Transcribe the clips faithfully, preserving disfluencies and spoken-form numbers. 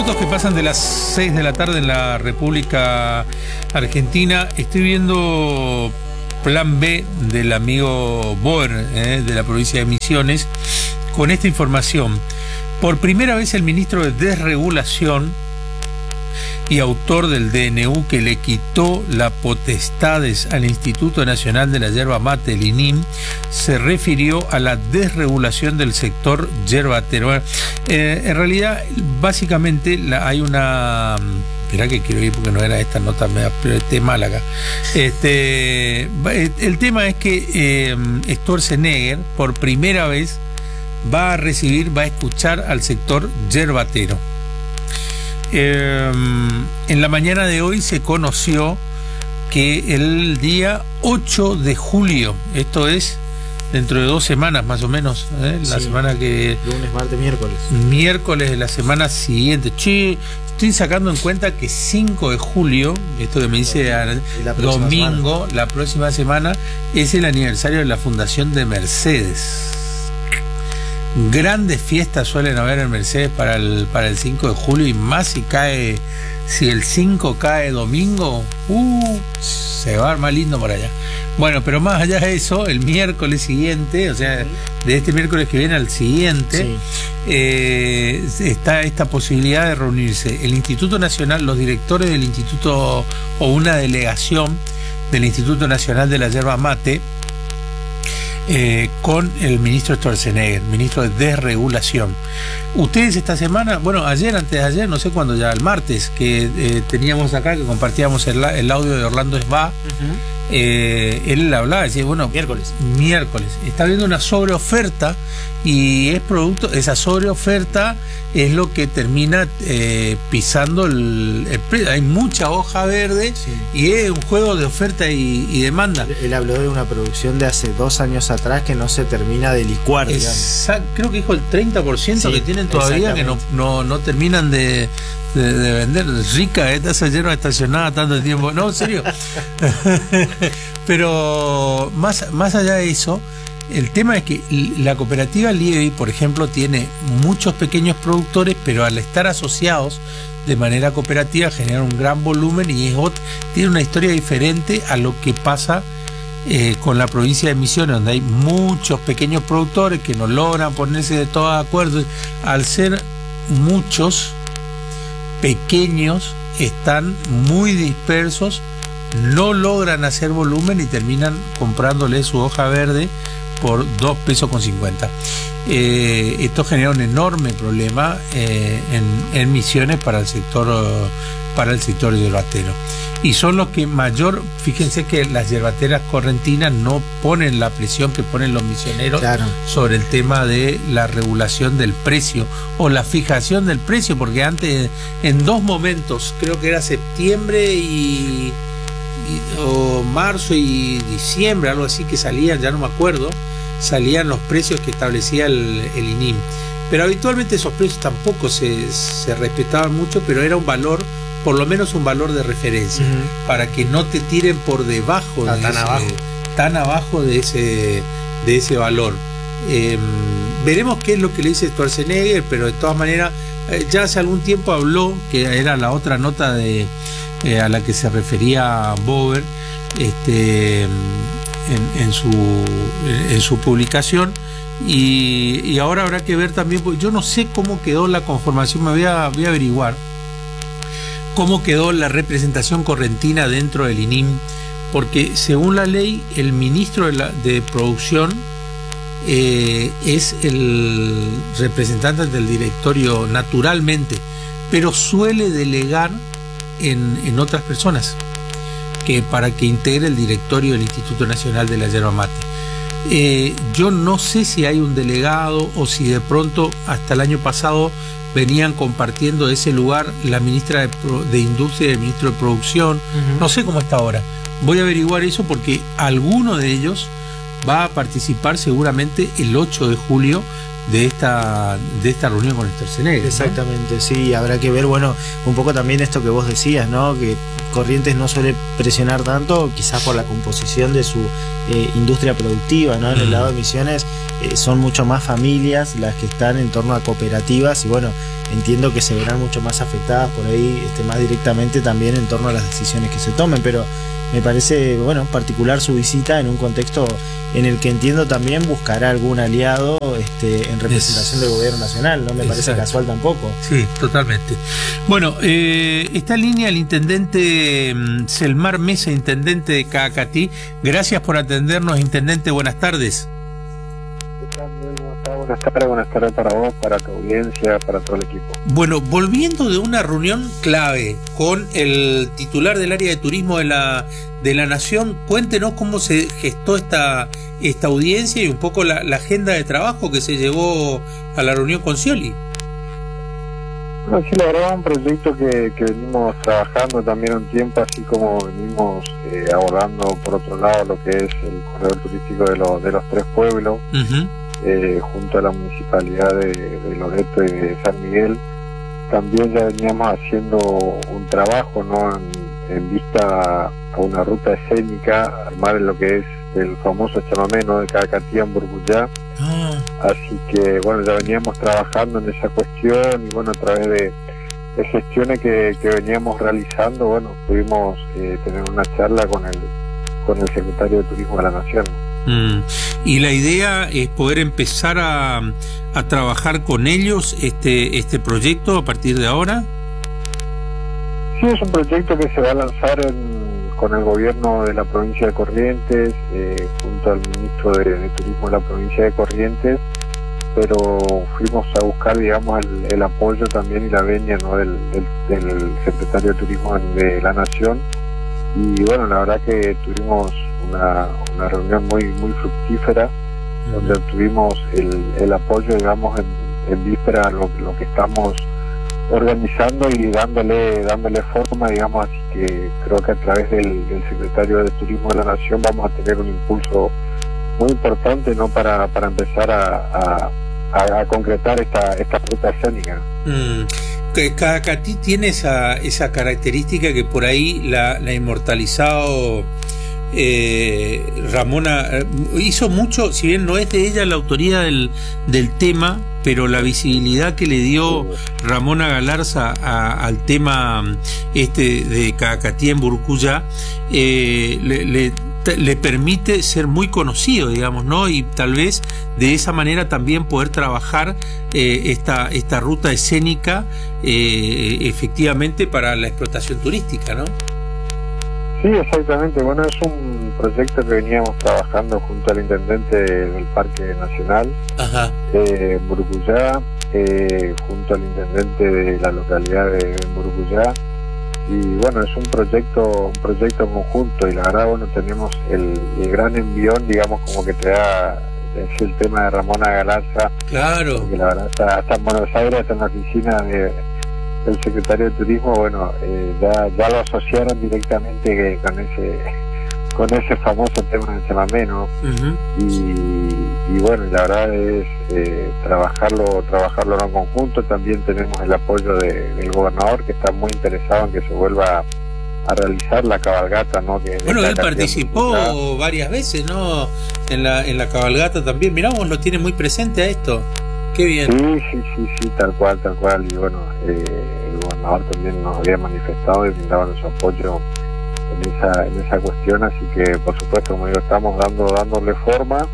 minutos que pasan de las seis de la tarde en la República Argentina. Estoy viendo Plan B del amigo Boer, eh, de la provincia de Misiones, con esta información. Por primera vez el ministro de Desregulación y autor del D N U que le quitó las potestades al Instituto Nacional de la Yerba Mate, el I N I M, se refirió a la desregulación del sector yerbatero. Eh, en realidad, básicamente la, hay una... Mirá que quiero ir porque no era esta nota, me da de Málaga. Este, el tema es que eh, Sturzenegger, por primera vez, va a recibir, va a escuchar al sector yerbatero. Eh, en la mañana de hoy se conoció que el día ocho de julio, esto es dentro de dos semanas más o menos, ¿eh? la sí, semana que... lunes, martes, miércoles. Miércoles de la semana siguiente. Che, estoy sacando en cuenta que cinco de julio, esto que me dice la domingo, semana. La próxima semana, es el aniversario de la fundación de Mercedes. Grandes fiestas suelen haber en Mercedes para el, para el cinco de julio, y más si cae, si el cinco cae domingo, uh, se va a armar lindo por allá. Bueno, pero más allá de eso, el miércoles siguiente, o sea, de este miércoles que viene al siguiente, sí. eh, está esta posibilidad de reunirse el Instituto Nacional, los directores del Instituto, o una delegación del Instituto Nacional de la Yerba Mate, Eh, con el ministro Sturzenegger, ministro de Desregulación. Ustedes esta semana, bueno, ayer, antes de ayer, no sé cuándo ya, el martes, que eh, teníamos acá, que compartíamos el, el audio de Orlando Sba, uh-huh. eh, él hablaba, decía, bueno, miércoles, miércoles, está habiendo una sobreoferta, y es producto, esa sobreoferta es lo que termina eh, pisando el, el precio. Hay mucha hoja verde, sí. y es un juego de oferta y, y demanda. Él habló de una producción de hace dos años atrás que no se termina de licuar. Exacto, creo que dijo el treinta por ciento sí, que tienen todavía, que no, no, no terminan de, de, de vender. Rica esta esa yerba estacionada tanto tiempo. No, en serio. Pero más, más allá de eso, el tema es que la cooperativa Lievi, por ejemplo, tiene muchos pequeños productores, pero al estar asociados de manera cooperativa generan un gran volumen, y es otro, tiene una historia diferente a lo que pasa eh, con la provincia de Misiones, donde hay muchos pequeños productores que no logran ponerse de todos de acuerdo. Al ser muchos pequeños, están muy dispersos, no logran hacer volumen y terminan comprándole su hoja verde por dos pesos con cincuenta. Eh, esto genera un enorme problema eh, en, en Misiones para el sector para el sector yerbatero, y son los que mayor, fíjense que las yerbateras correntinas no ponen la presión que ponen los misioneros, claro, sobre el tema de la regulación del precio o la fijación del precio, porque antes, en dos momentos, creo que era septiembre y, y o marzo y diciembre, algo así, que salían, ya no me acuerdo, salían los precios que establecía el, el I N I M, pero habitualmente esos precios tampoco se, se respetaban mucho, pero era un valor, por lo menos un valor de referencia, uh-huh, para que no te tiren por debajo, ah, de tan ese, abajo tan abajo de ese, de ese valor. Eh, veremos qué es lo que le dice Sturzenegger, pero de todas maneras eh, ya hace algún tiempo habló, que era la otra nota de eh, a la que se refería Boer, este En, en su en su publicación, y, y ahora habrá que ver también, porque yo no sé cómo quedó la conformación, me voy a, voy a averiguar cómo quedó la representación correntina dentro del I N I M, porque según la ley el ministro de, la, de producción eh, es el representante del directorio naturalmente, pero suele delegar en, en otras personas, que para que integre el directorio del Instituto Nacional de la Yerba Mate. Eh, yo no sé si hay un delegado, o si de pronto hasta el año pasado venían compartiendo ese lugar la ministra de, Pro, de Industria y el ministro de Producción. Uh-huh. No sé cómo está ahora. Voy a averiguar eso, porque alguno de ellos va a participar seguramente el ocho de julio de esta de esta reunión con Sturzenegger, ¿no? Exactamente, sí, habrá que ver, bueno, un poco también esto que vos decías, ¿no? Que Corrientes no suele presionar tanto, quizás por la composición de su eh, industria productiva, ¿no? En el lado de Misiones eh, son mucho más familias las que están en torno a cooperativas y bueno, entiendo que se verán mucho más afectadas por ahí, este, más directamente también en torno a las decisiones que se tomen, pero me parece, bueno, particular su visita en un contexto en el que entiendo también buscará algún aliado este, en representación es... del gobierno nacional, no me Exacto. parece casual tampoco. Sí, totalmente. Bueno, eh, está en línea el intendente Selmar Mesa, intendente de Caacatí. Gracias por atendernos, intendente, buenas tardes. Buenas tardes, buenas tardes para vos, para tu audiencia, para todo el equipo. Bueno, volviendo de una reunión clave con el titular del área de turismo de la de la Nación, cuéntenos cómo se gestó esta esta audiencia y un poco la, la agenda de trabajo que se llevó a la reunión con Scioli. Bueno, sí, la verdad es un proyecto que, que venimos trabajando también un tiempo, así como venimos eh, abordando por otro lado lo que es el corredor turístico de, lo, de los tres pueblos. Uh-huh. Eh, junto a la municipalidad de, de Loreto y de San Miguel. También ya veníamos haciendo un trabajo, ¿no? en, en vista a una ruta escénica, armar lo que es el famoso chamamé, ¿no? de Caacatí a Mburguyá. Ah. Así que bueno, ya veníamos trabajando en esa cuestión y bueno, a través de, de gestiones que, que veníamos realizando, bueno, pudimos eh, tener una charla con el con el secretario de Turismo de la Nación. Mm. Y la idea es poder empezar a, a trabajar con ellos este este proyecto a partir de ahora. Sí, es un proyecto que se va a lanzar en, con el gobierno de la provincia de Corrientes, eh, junto al ministro de, de Turismo de la provincia de Corrientes, pero fuimos a buscar, digamos, el, el apoyo también y la venia, ¿no? del, del, del secretario de Turismo de la Nación. Y bueno, la verdad que tuvimos una, una reunión muy muy fructífera, uh-huh. donde obtuvimos el, el apoyo, digamos, en, en víspera a lo, lo que estamos organizando y dándole dándole forma, digamos, así que creo que a través del, del secretario de Turismo de la Nación vamos a tener un impulso muy importante, ¿no? para, para empezar a, a, a concretar esta, esta ruta escénica. Mm. Caacatí tiene esa esa característica que por ahí la, la ha inmortalizado eh, Ramona, hizo mucho, si bien no es de ella la autoría del, del tema, pero la visibilidad que le dio Ramona Galarza a, al tema este de Caacatí en Mburguyá eh, le, le le permite ser muy conocido, digamos, ¿no? Y tal vez de esa manera también poder trabajar eh, esta esta ruta escénica eh, efectivamente para la explotación turística, ¿no? Sí, exactamente. Bueno, es un proyecto que veníamos trabajando junto al intendente del Parque Nacional, Ajá. de Mburguyá, eh, junto al intendente de la localidad de Mburguyá. Y bueno, es un proyecto un proyecto conjunto y la verdad, bueno, tenemos el, el gran envión, digamos, como que te da es el tema de Ramona Galarza. Claro. Porque la verdad está, está en Buenos Aires, está en la oficina de, del secretario de Turismo, bueno, eh, ya, ya lo asociaron directamente con ese con ese famoso tema del chamamé, ¿no? Uh-huh. y, y bueno, la verdad es eh, trabajarlo trabajarlo en conjunto. También tenemos el apoyo de, del gobernador, que está muy interesado en que se vuelva a realizar la cabalgata, ¿no? Que bueno, él participó varias veces, ¿no? En la en la cabalgata también. Mirá, vos lo tiene muy presente a esto. Qué bien. Sí, sí, sí, sí, tal cual, tal cual. Y bueno, eh, el gobernador también nos había manifestado y brindaba su apoyo en esa en esa cuestión, así que por supuesto, como digo, estamos dando dándole forma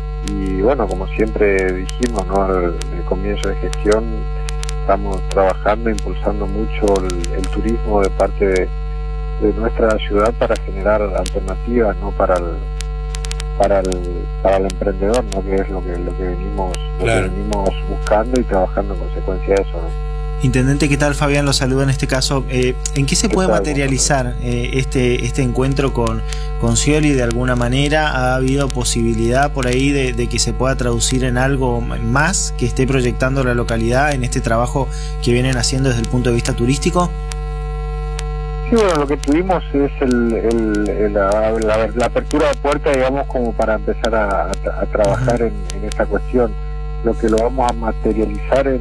y bueno, como siempre dijimos, ¿no? Al el comienzo de gestión estamos trabajando, impulsando mucho el, el turismo de parte de, de nuestra ciudad para generar alternativas, ¿no? Para el para el para el emprendedor, ¿no? Que es lo que lo que venimos claro. lo que venimos buscando y trabajando en consecuencia de eso, ¿no? Intendente, ¿qué tal? Fabián lo saluda en este caso. Eh, ¿En qué se puede materializar eh, este este encuentro con, con Scioli de alguna manera? ¿Ha habido posibilidad por ahí de, de que se pueda traducir en algo más que esté proyectando la localidad en este trabajo que vienen haciendo desde el punto de vista turístico? Sí, bueno, lo que tuvimos es el, el, el la, la, la apertura de puerta, digamos, como para empezar a, a, a trabajar en, en esta cuestión. lo que lo vamos a materializar en,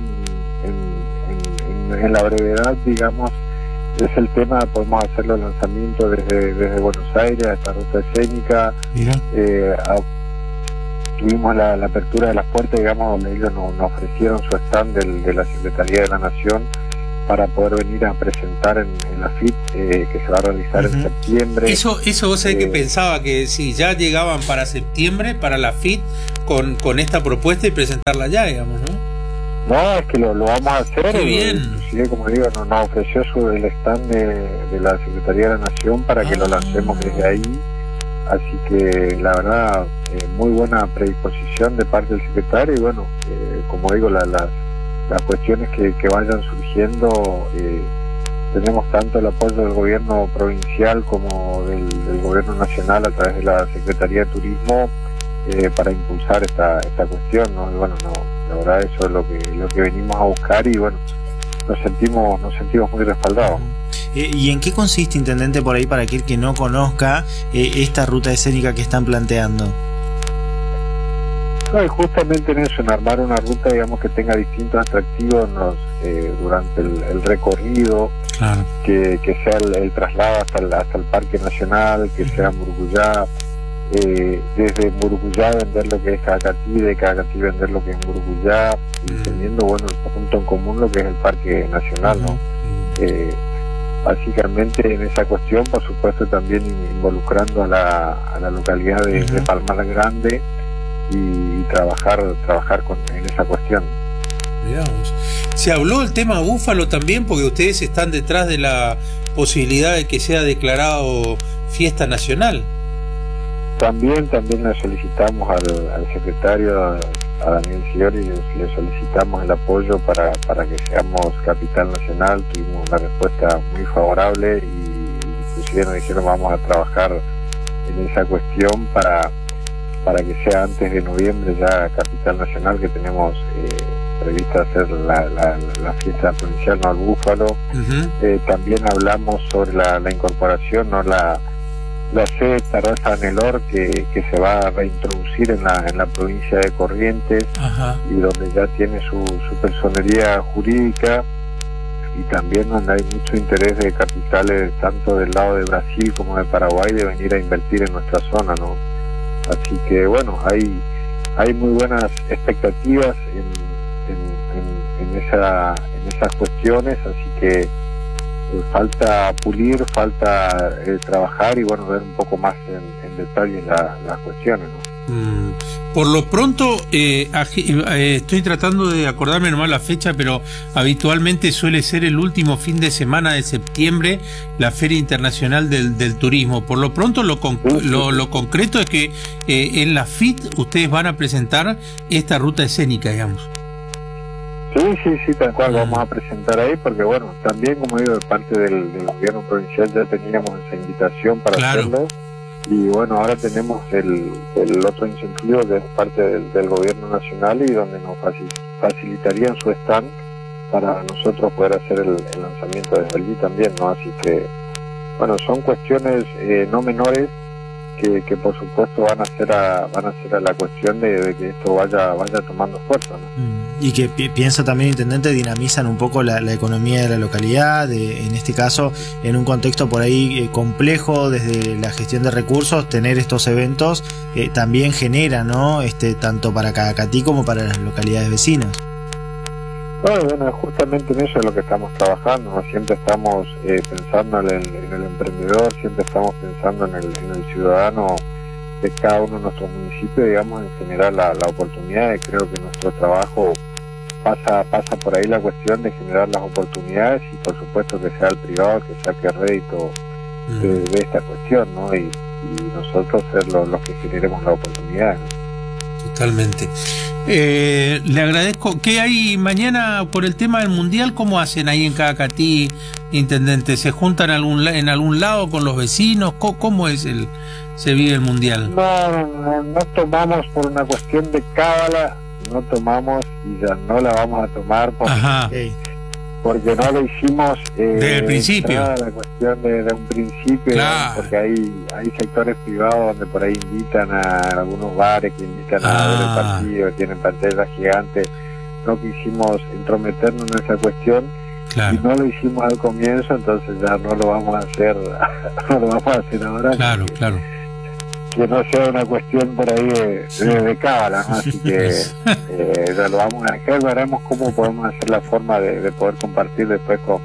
en, en, en la brevedad, digamos, es el tema. Podemos hacer los lanzamientos desde, desde Buenos Aires a esta ruta escénica. Eh, a, tuvimos la, la apertura de las puertas, digamos, donde ellos nos, nos ofrecieron su stand del, de la Secretaría de la Nación para poder venir a presentar en, en la F I T, eh, que se va a realizar uh-huh. en septiembre. Eso, eso vos sabés eh, que pensaba que si ya llegaban para septiembre, para la F I T, con, con esta propuesta y presentarla ya, digamos, ¿no? No, es que lo, lo vamos a hacer. Qué bien. Inclusive, como digo, nos, nos ofreció su, el stand de, de la Secretaría de la Nación para que ah. lo lancemos desde ahí. Así que la verdad, eh, muy buena predisposición de parte del secretario. Y bueno, eh, como digo, la, las, las cuestiones que, que vayan surgiendo, eh, tenemos tanto el apoyo del gobierno provincial como del, del gobierno nacional a través de la Secretaría de Turismo eh, para impulsar esta, esta cuestión, ¿no? Y bueno, no, la verdad eso es lo que, lo que venimos a buscar y bueno, nos sentimos, nos sentimos muy respaldados. Eh, ¿Y en qué consiste, intendente, por ahí para aquel que no conozca eh, esta ruta escénica que están planteando? No, y justamente en eso, en armar una ruta, digamos, que tenga distintos atractivos nos, eh, durante el, el recorrido, claro. que, que sea el, el traslado hasta el, hasta el Parque Nacional, que sea Muruguyá, eh, desde Muruguyá vender lo que es Cacatí, de Cacatí vender lo que es Muruguyá, y teniendo, bueno, el punto en común lo que es el Parque Nacional, ¿no? Eh, básicamente en esa cuestión, por supuesto, también involucrando a la, a la localidad de, de Palmar Grande y trabajar trabajar con en esa cuestión. Digamos. Se habló del tema búfalo también, porque ustedes están detrás de la posibilidad de que sea declarado fiesta nacional. También también le solicitamos al, al secretario, a, a Daniel Scioli, le, le solicitamos el apoyo para, para que seamos capital nacional. Tuvimos una respuesta muy favorable y inclusive nos dijeron vamos a trabajar en esa cuestión para para que sea antes de noviembre ya capital nacional, que tenemos eh, prevista hacer la, la, la fiesta provincial, no al búfalo. Uh-huh. Eh, también hablamos sobre la, la incorporación, no la la sede Terraza Anelor, que, que se va a reintroducir en la en la provincia de Corrientes. Uh-huh. Y donde ya tiene su, su personería jurídica, y también donde hay mucho interés de capitales tanto del lado de Brasil como de Paraguay de venir a invertir en nuestra zona, ¿no? Así que bueno, hay hay muy buenas expectativas en, en, en, en, esa, en esas cuestiones, así que eh, falta pulir, falta eh, trabajar y bueno, ver un poco más en, en detalle la, las cuestiones, ¿no? Mm. Por lo pronto, eh, eh, estoy tratando de acordarme nomás la fecha, pero habitualmente suele ser el último fin de semana de septiembre, la Feria Internacional del, del Turismo. Por lo pronto, lo, con, sí, sí. lo, lo concreto es que eh, en la F I T ustedes van a presentar esta ruta escénica, digamos. Sí, sí, sí, tal cual, ah. vamos a presentar ahí, porque bueno, también, como digo, de parte del, del gobierno provincial ya teníamos esa invitación para claro. hacerlo. Y bueno, ahora tenemos el, el otro incentivo que es parte del, del gobierno nacional y donde nos facilitarían su stand para nosotros poder hacer el, el lanzamiento desde allí también, ¿no? Así que, bueno, son cuestiones eh, no menores que, que por supuesto van a ser a, van a ser a la cuestión de, de que esto vaya vaya tomando fuerza, ¿no? Y que pi- piensa también, intendente, dinamizan un poco la, la economía de la localidad, de, en este caso, en un contexto por ahí eh, complejo desde la gestión de recursos, tener estos eventos eh, también genera, ¿no? Este, tanto para Cacatí como para las localidades vecinas. Bueno, bueno, justamente en eso es lo que estamos trabajando, ¿no? Siempre estamos eh, pensando en el, en el emprendedor, siempre estamos pensando en el, en el ciudadano de cada uno de nuestros municipios, digamos, en generar la, la oportunidad. Y creo que nuestro trabajo pasa pasa por ahí la cuestión de generar las oportunidades y por supuesto que sea el privado que saque rédito de, de esta cuestión, ¿no? Y, y nosotros ser los, los que generemos la oportunidad, ¿no? Totalmente. Eh, le agradezco. ¿Qué hay mañana por el tema del mundial? ¿Cómo hacen ahí en Cacatí, intendente? ¿Se juntan en algún, en algún lado con los vecinos? ¿Cómo, cómo es el se vive el mundial? No, no, no, no tomamos por una cuestión de cábala, no tomamos y ya no la vamos a tomar porque porque no lo hicimos eh, desde el principio, la cuestión de, de un principio, claro. Porque hay hay sectores privados donde por ahí invitan a algunos bares que invitan ah. a ver el partido, tienen pantallas gigantes. No quisimos entrometernos en esa cuestión, claro. Y no lo hicimos al comienzo, entonces ya no lo vamos a hacer no lo vamos a hacer ahora, claro, que, claro. que no sea una cuestión por ahí de, de, de cábala, ¿no? Así que eh, ya lo vamos a dejar, veremos cómo podemos hacer la forma de, de poder compartir después con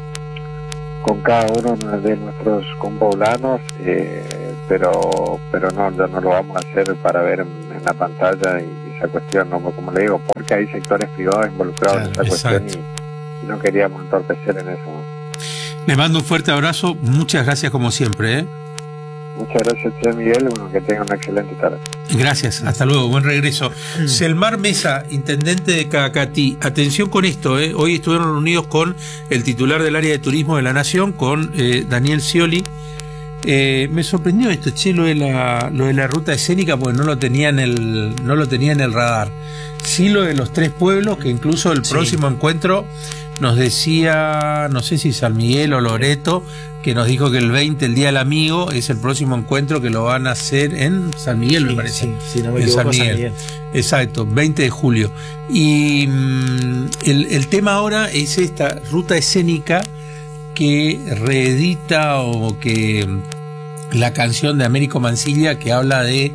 con cada uno de nuestros compoblanos, eh, pero pero no, ya no lo vamos a hacer para ver en, en la pantalla y esa cuestión, no, como le digo, porque hay sectores privados involucrados, claro, en esa exacto. cuestión y, y no queríamos entorpecer en eso, ¿no? Le mando un fuerte abrazo, muchas gracias como siempre, ¿eh? Muchas gracias, señor Miguel, bueno, que tenga una excelente tarde. Gracias, hasta luego, buen regreso. Mm. Selmar Mesa, intendente de Caacatí. Atención con esto, ¿eh? Hoy estuvieron reunidos con el titular del área de turismo de la Nación, con eh, Daniel Scioli. Eh, me sorprendió esto, che, lo de la, lo de la ruta escénica, porque no lo tenía en el, no lo tenía en el radar. Sí, lo de los tres pueblos, que incluso el sí. próximo encuentro nos decía, no sé si San Miguel o Loreto, que nos dijo que el veinte, el Día del Amigo, es el próximo encuentro que lo van a hacer en San Miguel, sí, me parece. Sí, sí, no me en equivoco, San Miguel. San Miguel. Exacto, veinte de julio. Y mmm, el, el tema ahora es esta ruta escénica que reedita o que la canción de Américo Mancilla, que habla de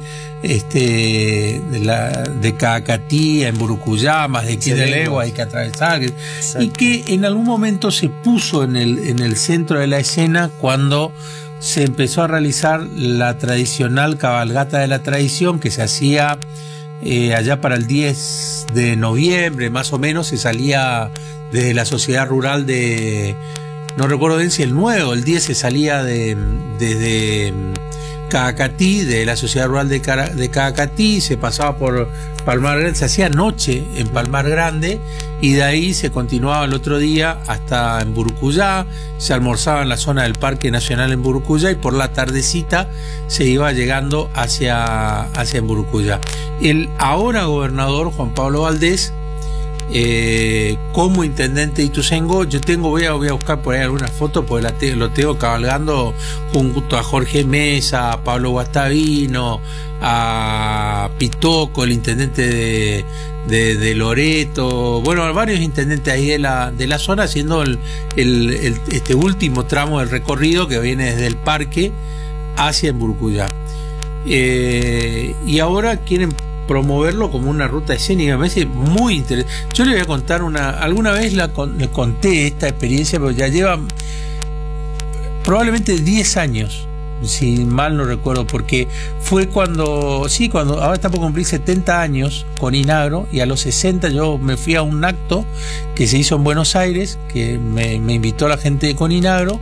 este de la de Caacatí en Burucuyá, más de quince leguas hay que atravesar. Exacto. Y que en algún momento se puso en el en el centro de la escena cuando se empezó a realizar la tradicional cabalgata de la tradición, que se hacía eh, allá para el diez de noviembre más o menos. Se salía desde la sociedad rural de, no recuerdo bien si el nueve o el diez, se salía de desde Caacatí, de la sociedad rural de, Cara, de Caacatí, se pasaba por Palmar Grande, se hacía noche en Palmar Grande y de ahí se continuaba el otro día hasta en Burucuyá, se almorzaba en la zona del Parque Nacional en Burucuyá y por la tardecita se iba llegando hacia, hacia Burucuyá. El ahora gobernador Juan Pablo Valdés, Eh, como intendente de Ituzaingó, yo tengo, voy a, voy a buscar por ahí algunas fotos, porque la te, lo tengo cabalgando junto a Jorge Mesa, a Pablo Guastavino, a Pitoco, el intendente de, de, de Loreto, bueno, varios intendentes ahí de la, de la zona, haciendo el, el, el, este último tramo del recorrido que viene desde el parque hacia Burucuyá. Eh, y ahora quieren promoverlo como una ruta escénica, me parece muy interesante. Yo le voy a contar una, alguna vez la con, le conté esta experiencia, pero ya lleva probablemente diez años, si mal no recuerdo, porque fue cuando, sí, cuando ahora está por cumplir setenta años con Inagro, y a los sesenta yo me fui a un acto que se hizo en Buenos Aires, que me, me invitó la gente de Coninagro,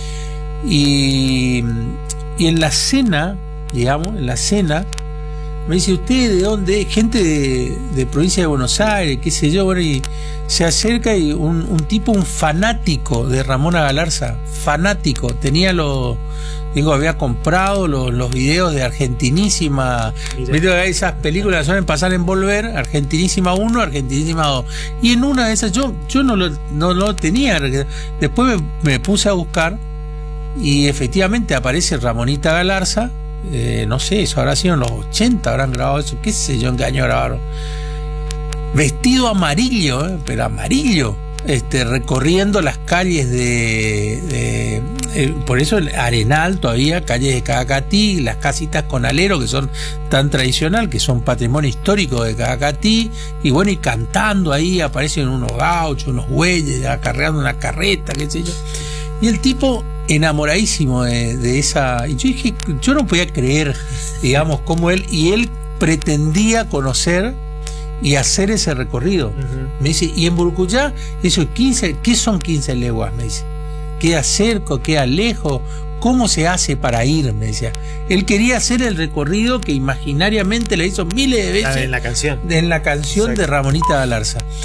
y, y en la cena, digamos, en la cena, me dice, ¿usted de dónde? Gente de, de provincia de Buenos Aires, qué sé yo, bueno, y se acerca y un, un tipo, un fanático de Ramona Galarza, fanático, tenía los, digo, había comprado los, los videos de Argentinísima, mira, esas películas suelen pasar en Volver, Argentinísima uno, Argentinísima dos, y en una de esas yo, yo no lo, no lo tenía, después me, me puse a buscar, y efectivamente aparece Ramonita Galarza. Eh, no sé, eso habrá sido en los ochenta, habrán grabado eso, qué sé yo en qué año grabaron, vestido amarillo, eh, pero amarillo, este, recorriendo las calles de, de eh, por eso el Arenal todavía, calles de Caacatí, las casitas con alero que son tan tradicional, que son patrimonio histórico de Caacatí, y bueno, y cantando ahí aparecen unos gauchos, unos bueyes, acarreando una carreta, qué sé yo, y el tipo enamoradísimo de, de esa, y yo dije, yo no podía creer, digamos, como él, y él pretendía conocer y hacer ese recorrido. Uh-huh. Me dice, y en Burucuyá, eso quince, ¿qué son quince leguas? Me dice, queda cerca, queda lejos, ¿cómo se hace para ir? Me decía, él quería hacer el recorrido que imaginariamente le hizo miles de veces en la canción, en la canción de Ramonita Galarza.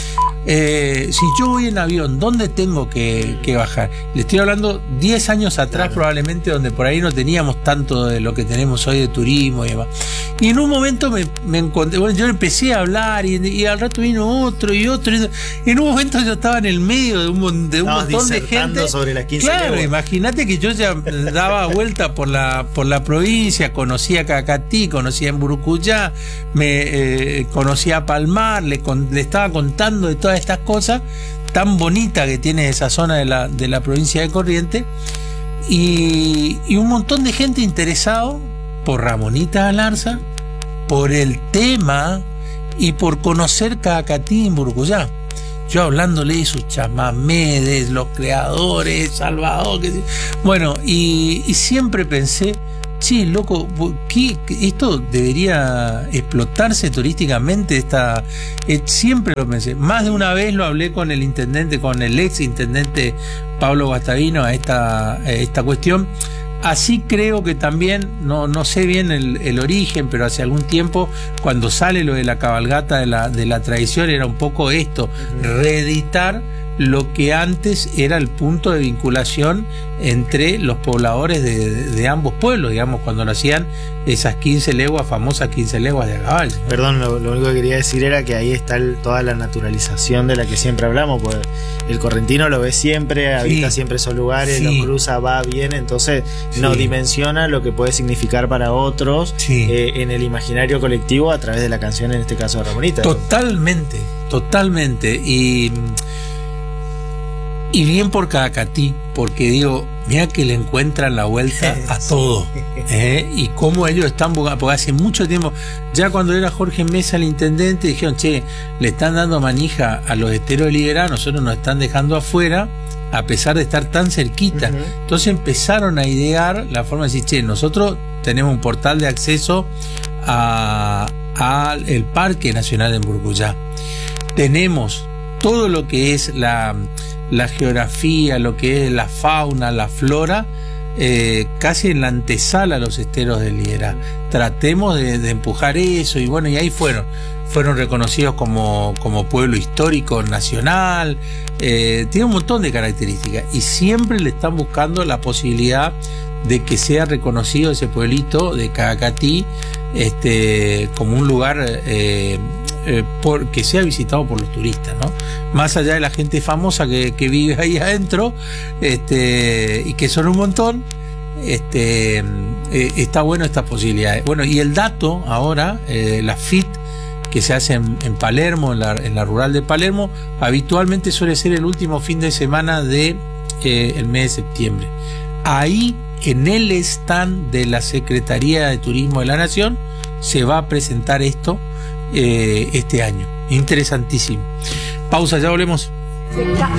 Eh, si yo voy en avión, ¿dónde tengo que, que bajar? Le estoy hablando diez años atrás, claro, probablemente, donde por ahí no teníamos tanto de lo que tenemos hoy de turismo y demás. Y en un momento me, me encontré, bueno, yo empecé a hablar y, y al rato vino otro y otro. Y en un momento yo estaba en el medio de un, de un no, montón de gente. Sobre las quince claro, leguas. Imagínate que yo ya daba vuelta por la, por la provincia, conocía Cacatí, conocía en Burucuyá, me eh, conocía Palmar, le, con, le estaba contando de todas estas cosas tan bonitas que tiene esa zona de la, de la provincia de Corrientes, y, y un montón de gente interesado por Ramonita Galarza, por el tema y por conocer Cacatí en Burucuyá. Yo hablándole de sus chamamés, de los creadores, Salvador, que... bueno, y, y siempre pensé, sí, loco, ¿qué, esto debería explotarse turísticamente? Esta, eh, siempre lo pensé. Más de una vez lo hablé con el intendente, con el ex intendente Pablo Guastavino a esta, a esta cuestión. Así creo que también, no, no sé bien el, el origen, pero hace algún tiempo, cuando sale lo de la cabalgata de la, de la tradición, era un poco esto, reeditar lo que antes era el punto de vinculación entre los pobladores de, de, de ambos pueblos, digamos, cuando lo hacían esas quince leguas, famosas quince leguas de Agabal, ¿no? Perdón, lo, lo único que quería decir era que ahí está el, toda la naturalización de la que siempre hablamos, pues el correntino lo ve siempre, habita sí. siempre esos lugares, sí. lo cruza, va, viene, entonces sí. no dimensiona lo que puede significar para otros sí. eh, en el imaginario colectivo a través de la canción, en este caso de Ramonita. Totalmente, totalmente. Y Y bien por Cacatí, porque digo, mira que le encuentran la vuelta a todo, ¿eh? Y cómo ellos están buscando, porque hace mucho tiempo, ya cuando era Jorge Mesa el intendente, dijeron, che, le están dando manija a los esteros de Liberá, nosotros nos están dejando afuera, a pesar de estar tan cerquita. Uh-huh. Entonces empezaron a idear la forma de decir, che, nosotros tenemos un portal de acceso a, a el Parque Nacional de Burucuyá. Tenemos todo lo que es la... la geografía, lo que es la fauna, la flora, eh, casi en la antesala a los esteros de Liberá. Tratemos de, de empujar eso, y bueno, y ahí fueron fueron reconocidos como, como pueblo histórico nacional, eh, tiene un montón de características, y siempre le están buscando la posibilidad de que sea reconocido ese pueblito de Cacatí, este, como un lugar eh, eh, por, que sea visitado por los turistas, ¿no? Más allá de la gente famosa que, que vive ahí adentro, este, y que son un montón, este, eh, está bueno estas posibilidades. Bueno, y el dato ahora, eh, la F I T que se hace en, en Palermo, en la, en la rural de Palermo, habitualmente suele ser el último fin de semana de eh, el mes de septiembre. Ahí, en el stand de la Secretaría de Turismo de la Nación, se va a presentar esto eh, este año. Interesantísimo. Pausa, ya volvemos.